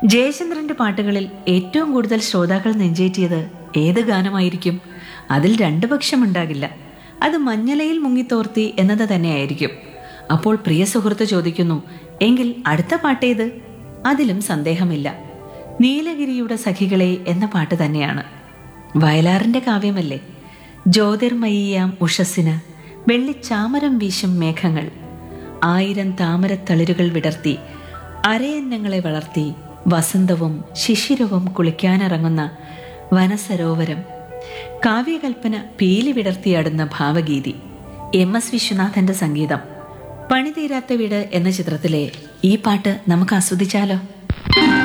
ജയചന്ദ്രന്റെ പാട്ടുകളിൽ ഏറ്റവും കൂടുതൽ ശ്രോതാക്കൾ നെഞ്ചേറ്റിയത് ഏത് ഗാനമായിരിക്കും? അതിൽ രണ്ടു പക്ഷമുണ്ടാകില്ല. അത് മഞ്ഞലയിൽ മുങ്ങിത്തോർത്തി എന്നത് തന്നെയായിരിക്കും. അപ്പോൾ പ്രിയ സുഹൃത്ത് ചോദിക്കുന്നു, എങ്കിൽ അടുത്ത പാട്ടേത്? അതിലും സന്ദേഹമില്ല, നീലഗിരിയുടെ സഖികളെ എന്ന പാട്ട് തന്നെയാണ്. വയലാറിന്റെ കാവ്യമല്ലേ? ജ്യോതിർമയിയാം ഉഷസ്സിന് വെള്ളിച്ചാമരം വീശും മേഘങ്ങൾ, 1000 താമരത്തളിരുകൾ വിടർത്തി അരയന്നങ്ങളെ വളർത്തി വസന്തവും ശിശിരവും കുളിക്കാനിറങ്ങുന്ന വനസരോവരം. കാവ്യകൽപ്പന പീലി വിടർത്തിയാടുന്ന ഭാവഗീതി. MS വിശ്വനാഥന്റെ സംഗീതം. പണിതീരാത്ത വീട് എന്ന ചിത്രത്തിലെ ഈ പാട്ട് നമുക്ക് ആസ്വദിച്ചാലോ?